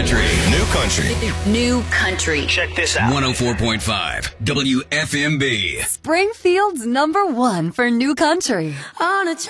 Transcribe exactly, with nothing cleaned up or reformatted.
country. New country. New country. Check this out. one oh four point five W F M B. Springfield's number one for new country. On a